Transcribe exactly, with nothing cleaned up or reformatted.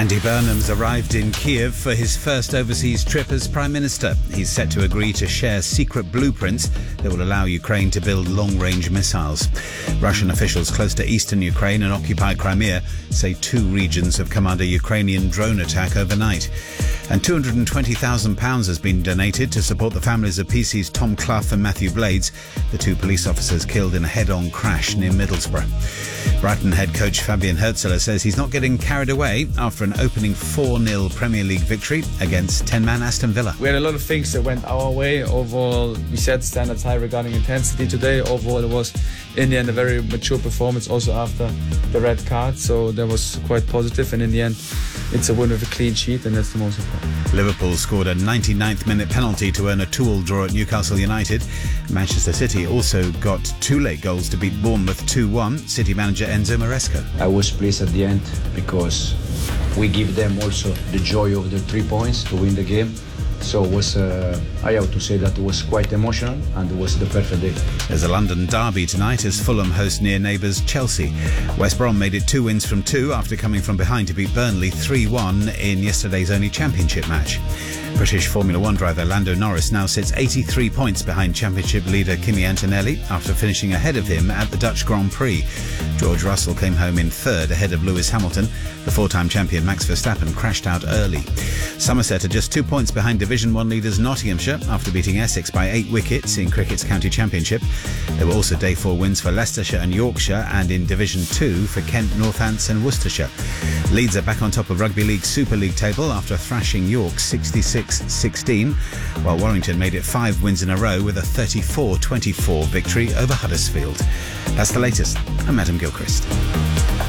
Andy Burnham's arrived in Kiev for his first overseas trip as Prime Minister. He's set to agree to share secret blueprints that will allow Ukraine to build long-range missiles. Russian officials close to eastern Ukraine and occupied Crimea say two regions have come under Ukrainian drone attack overnight. And two hundred twenty thousand pounds has been donated to support the families of P C's Tom Clough and Matthew Blades, the two police officers killed in a head-on crash near Middlesbrough. Brighton head coach Fabian Hürzeler says he's not getting carried away after an opening four nil Premier League victory against ten-man Aston Villa. We had a lot of things that went our way. Overall, we set standards high regarding intensity today. Overall, it was, in the end, a very mature performance also after the red card. So that was quite positive. And in the end, it's a win with a clean sheet, and that's the most important. Liverpool scored a ninety-ninth minute penalty to earn a two-all draw at Newcastle United. Manchester City also got two late goals to beat Bournemouth two one. City manager Enzo Maresca. I was pleased at the end because we give them also the joy of the three points to win the game. So it was, uh, I have to say that it was quite emotional and it was the perfect day. There's a London derby tonight as Fulham host near neighbours Chelsea. West Brom made it two wins from two after coming from behind to beat Burnley three one in yesterday's only championship match. British Formula One driver Lando Norris now sits eighty-three points behind championship leader Kimi Antonelli after finishing ahead of him at the Dutch Grand Prix. George Russell came home in third ahead of Lewis Hamilton. The four-time champion Max Verstappen crashed out early. Somerset are just two points behind Division one leaders Nottinghamshire after beating Essex by eight wickets in Cricket's County Championship. There were also day four wins for Leicestershire and Yorkshire, and in Division two for Kent, Northants and Worcestershire. Leeds are back on top of Rugby League Super League table after thrashing York sixty-six sixteen, while Warrington made it five wins in a row with a thirty-four twenty-four victory over Huddersfield. That's the latest. I'm Adam Gilchrist.